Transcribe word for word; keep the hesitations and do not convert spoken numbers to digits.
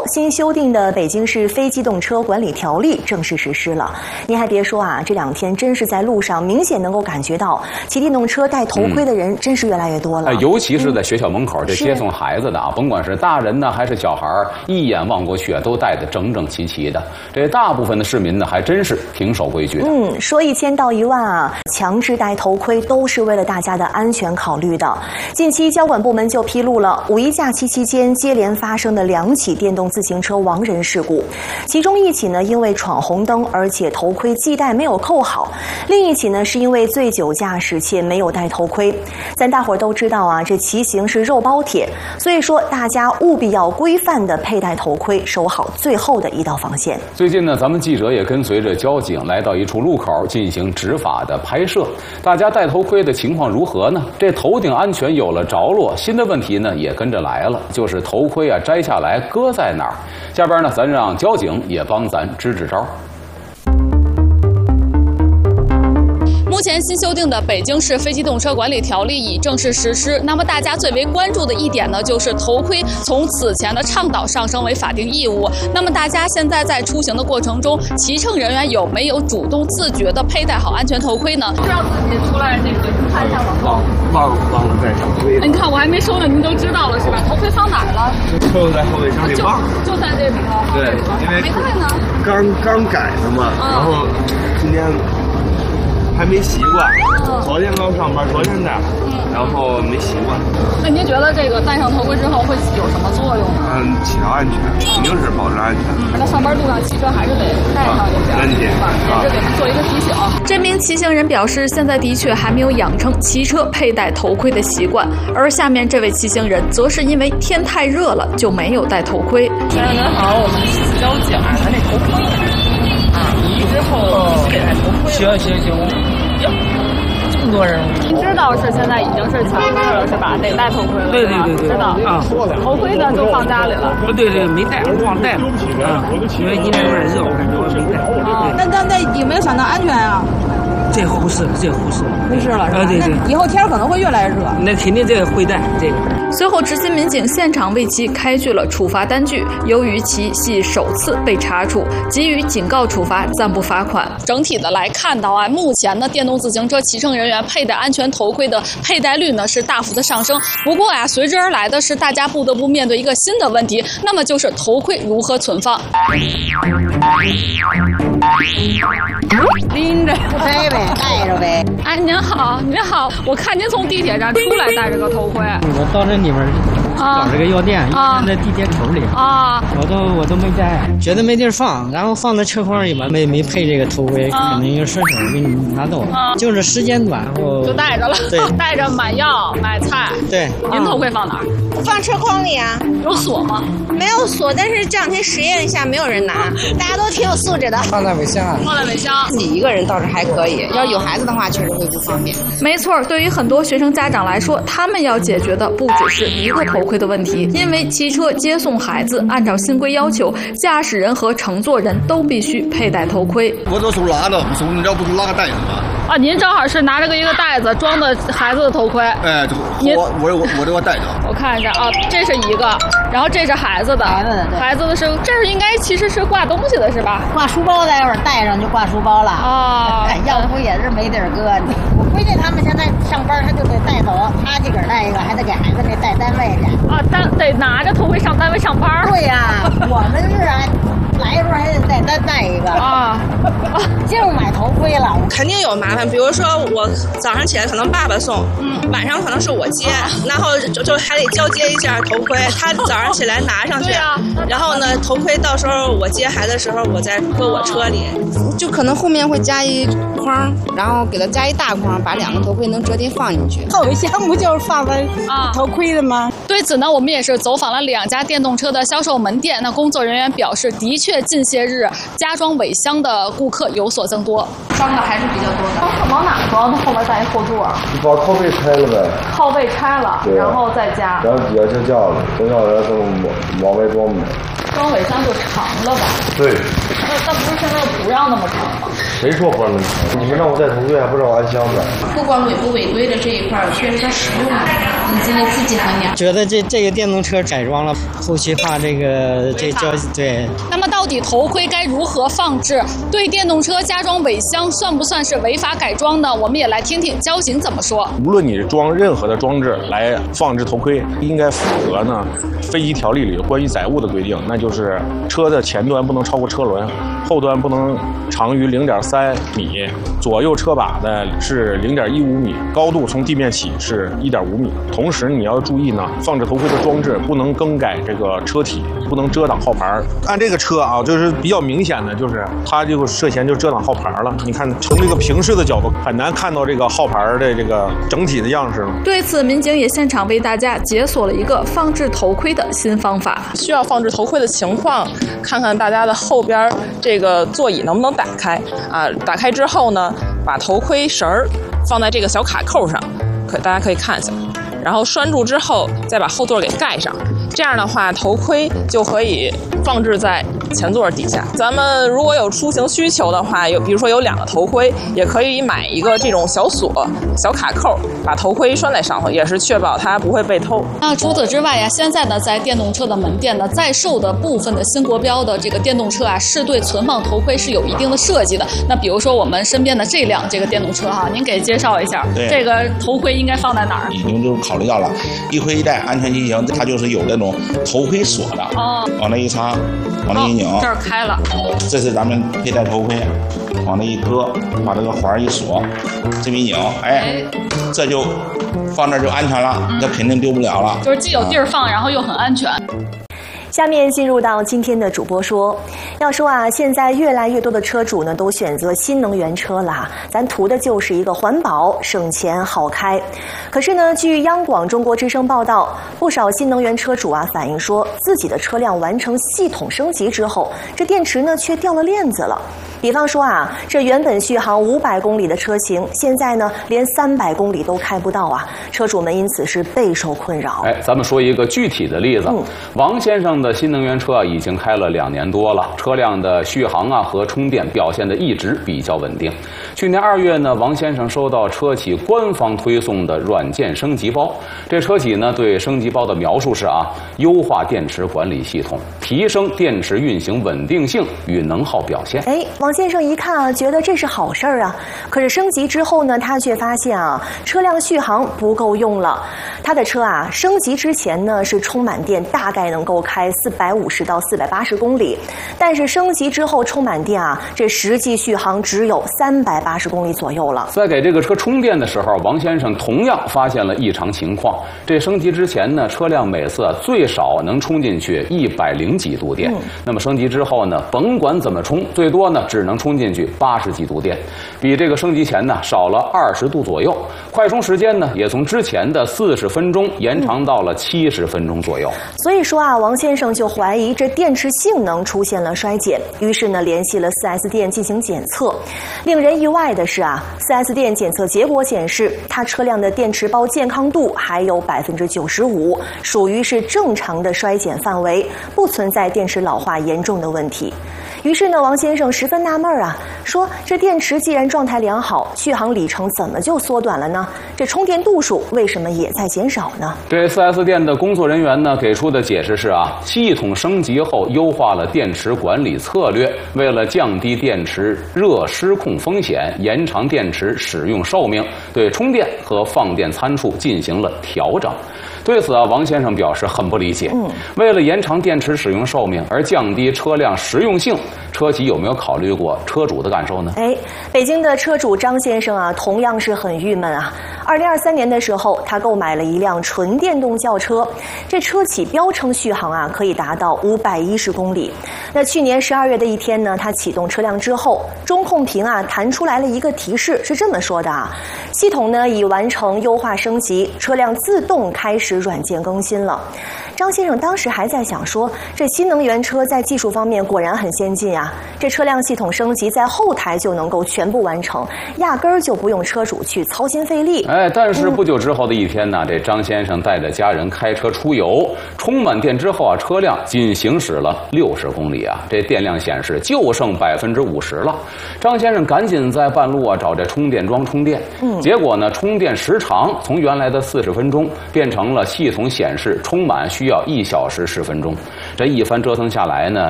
后，新修订的北京市非机动车管理条例正式实施了。您还别说啊，这两天真是在路上明显能够感觉到骑电动车戴头盔的人真是越来越多了。 嗯、尤其是在学校门口这接送孩子的啊，甭管是大人呢还是小孩，一眼望过去都戴得整整齐齐的。这大部分的市民呢还真是挺守规矩的。 嗯，说一千道一万啊，强制戴头盔都是为了大家的安全考虑的。近期交管部门就披露了五一假期期间接连发生的两起电动自行车亡人事故，其中一起呢因为闯红灯而且头盔系带没有扣好，另一起呢是因为醉酒驾驶且没有戴头盔。咱大伙儿都知道啊，这骑行是肉包铁，所以说大家务必要规范的佩戴头盔，守好最后的一道防线。 最近呢，咱们记者也跟随着交警来到一处路口进行执法的拍摄，大家戴头盔的情况如何呢？这头顶安全有了着落，新的问题呢也跟着来了，就是头盔啊摘下来搁在哪儿？下边呢，咱让交警也帮咱支支招。 目前新修订的北京市非机动车管理条例已正式实施。那么大家最为关注的一点呢，就是头盔从此前的倡导上升为法定义务。那么大家现在在出行的过程中，骑乘人员有没有主动自觉地佩戴好安全头盔呢？不知道自己出来这个看一下往后。 忘了忘了戴头盔。 你看我还没说呢，您都知道了是吧？头盔放哪儿了？ 就在后备箱里忘了。 就在这里头。 对，因为没戴呢。 刚刚改的嘛，然后今天还没习惯。昨天刚上班，昨天戴，然后没习惯。 那您觉得这个戴上头盔之后会有什么作用呢？ 嗯，起到安全，肯定是保证安全。 嗯，那上班路上骑车还是得戴上一点， 没问题， 也是给您做一个提醒。这名骑行人表示，现在的确还没有养成骑车佩戴头盔的习惯，而下面这位骑行人则是因为天太热了就没有戴头盔。 先生您好，我们是交警啊，咱那头盔啊，你之后必须得戴头盔。行行行，哟，这么多人。 您知道是现在已经是强制了是吧？得戴头盔了。 对对对对， 知道啊。头盔呢就放家里了。 不对对，没戴，忘带了啊，因为今天有点热，我感觉我没带。 啊，那那那有没有想到安全啊？ 这忽视了，这忽视了， 忽视了是吧？ 啊，对对。 以后天可能会越来越热。 那肯定这个会戴这个。 随后，执勤民警现场为其开具了处罚单据。由于其系首次被查处，给予警告处罚，暂不罚款。整体的来看到啊，目前呢，电动自行车骑乘人员佩戴安全头盔的佩戴率呢是大幅的上升。不过呀、啊，随之而来的是大家不得不面对一个新的问题，那么就是头盔如何存放。 拎着背呗，戴着呗。 哎，您好，您好，我看您从地铁站出来戴着个头盔。 我到这里面找这个药店， 啊， 在地铁口里啊， 我都我都没戴，觉得没地儿放，然后放在车筐里吧，没没配这个头盔， 啊、 可能就顺手给你拿走了，啊、就是时间短，我就戴着了， 对， 戴着买药买菜。 对， 您头盔放哪儿？ 放车筐里啊。 有锁吗？ 没有锁，但是这两天实验一下，没有人拿，大家都挺有素质的。 放在尾箱啊。 放在尾箱。 自己一个人倒是还可以，要有孩子的话，确实会不方便。 没错，对于很多学生家长来说，他们要解决的不只是一个头盔的问题，因为骑车接送孩子，按照新规要求，驾驶人和乘坐人都必须佩戴头盔。 我这手拉着，手你要不是拉个袋子吗？ 啊，您正好是拿着个一个袋子装的孩子的头盔。 哎，这我我我我这个袋子。 我看一下啊，这是一个，然后这是孩子的， 孩子的， 孩子的是这是应该其实是挂东西的是吧？ 挂书包，待会儿带上就挂书包了啊， 要不也是没地儿搁。我规定他们现在上班他就得带走，他自个儿带一个，还得给孩子那带单位去。 啊，单得拿着头盔上单位上班。 对呀、啊，我们是啊。来的时候还得再单带一个啊，净买头盔了， 肯定有麻烦。比如说我早上起来可能爸爸送，嗯，晚上可能是我接，然后就就还得交接一下头盔，他早上起来拿上去， 对啊， 然后呢头盔到时候我接孩子的时候我再搁我车里， 就可能后面会加一筐，然后给它加一大筐，把两个头盔能折叠放进去。 后备箱不就是放了头盔的吗？ 对此呢，我们也是走访了两家电动车的销售门店，那工作人员表示，的确。近些日加装尾箱的顾客有所增多，装的还是比较多的。往哪装？它后面带一后座。 你把靠背拆了呗。 靠背拆了，然后再加。 然后底下就架子，等下来都往外装呗。 装尾箱就长了吧？ 对。 那那不是现在不让那么长吗？ 谁说不让那么长？你们让我戴头盔还不让我安箱子？ 不光违不违规的这一块，确实在使用你觉得自己怎么样？ 觉得这这个电动车改装了，后期怕这个这交对。 那么到底头盔该如何放置？对电动车加装尾箱算不算是违法改装呢？我们也来听听交警怎么说。 无论你装任何的装置来放置头盔，应该符合呢飞机条例里关于载物的规定，那就是车的前端不能超过车轮，后端不能长于零点三米，左右车把呢是零点一五米，高度从地面起是一点五米。同时你要注意呢，放置头盔的装置不能更改这个车体，不能遮挡号牌。按这个车啊，就是比较明显的，就是它就涉嫌就遮挡号牌了。你看从这个平视的角度，很难看到这个号牌的这个整体的样式了。 对此，民警也现场为大家解锁了一个放置头盔的新方法。 需要放置头盔的情况，看看大家的后边这个座椅能不能打开啊？打开之后呢，把头盔绳儿放在这个小卡扣上，可大家可以看一下，然后拴住之后再把后座给盖上，这样的话头盔就可以放置在前座底下。咱们如果有出行需求的话，有比如说有两个头盔，也可以买一个这种小锁、小卡扣，把头盔拴在上头，也是确保它不会被偷。 那除此之外呀，现在呢，在电动车的门店呢，在售的部分的新国标的这个电动车啊，是对存放头盔是有一定的设计的。那比如说我们身边的这辆这个电动车哈，您给介绍一下，这个头盔应该放在哪儿？ 已经就考虑到了一盔一带，安全骑行，它就是有这种头盔锁的，哦，往那一插，往那一拧， 哦，这儿开了， 这是咱们佩戴头盔，往那一搁，把这个环一锁，这么一拧，哎，这就放这儿就安全了，这肯定丢不了了。 就是既有地儿放，然后又很安全。 下面进入到今天的主播说，要说啊，现在越来越多的车主呢都选择新能源车啦，咱图的就是一个环保、省钱、好开。可是呢，据央广中国之声报道，不少新能源车主啊反映说，自己的车辆完成系统升级之后，这电池呢却掉了链子了。比方说啊，这原本续航五百公里的车型，现在呢连三百公里都开不到啊，车主们因此是备受困扰。 哎，咱们说一个具体的例子，嗯、王先生的新能源车啊已经开了两年多了，车辆的续航啊和充电表现的一直比较稳定。去年二月呢，王先生收到车企官方推送的软件升级包，这车企呢对升级包的描述是啊，优化电池管理系统，提升电池运行稳定性与能耗表现。 哎，王先生一看啊，觉得这是好事儿啊。可是升级之后呢，他却发现啊，车辆续航不够用了。他的车啊，升级之前呢是充满电大概能够开四百五十到四百八十公里，但是升级之后充满电啊，这实际续航只有三百八十公里左右了。 在给这个车充电的时候，王先生同样发现了异常情况。这升级之前呢，车辆每次最少能充进去一百零几度电，嗯、那么升级之后呢，甭管怎么充，最多呢只能充进去八十几度电，比这个升级前呢少了二十度左右。快充时间呢也从之前的四十分钟延长到了七十分钟左右。 所以说啊，王先生就怀疑这电池性能出现了衰减，于是呢联系了 四 S 店进行检测。令人意外的是啊 ，四 S 店检测结果显示，他车辆的电池包健康度还有百分之九十五，属于是正常的衰减范围，不存在电池老化严重的问题。于是呢，王先生十分纳闷啊，说这电池既然状态良好，续航里程怎么就缩短了呢？这充电度数为什么也在减少呢？ 这 四 S 店的工作人员呢给出的解释是啊，系统升级后优化了电池管理策略，为了降低电池热失控风险，延长电池使用寿命，对充电和放电参数进行了调整。对此啊，王先生表示很不理解。嗯，为了延长电池使用寿命而降低车辆实用性，车企有没有考虑过车主的感受呢？ 哎，北京的车主张先生啊，同样是很郁闷啊。二零二三年的时候，他购买了一辆纯电动轿车，这车企标称续航啊可以达到五百一十公里。那去年十二月的一天呢，他启动车辆之后，中控屏啊弹出来了一个提示，是这么说的啊：系统呢已完成优化升级，车辆自动开始软件更新了。 张先生当时还在想说，这新能源车在技术方面果然很先进啊，这车辆系统升级在后台就能够全部完成，压根儿就不用车主去操心费力。 哎，但是不久之后的一天呢，这张先生带着家人开车出游，充满电之后啊，车辆仅行驶了六十公里啊，这电量显示就剩百分之五十了。张先生赶紧在半路啊找这充电桩充电，嗯，结果呢，充电时长从原来的四十分钟变成了系统显示充满需要一小时十分钟。这一番折腾下来呢，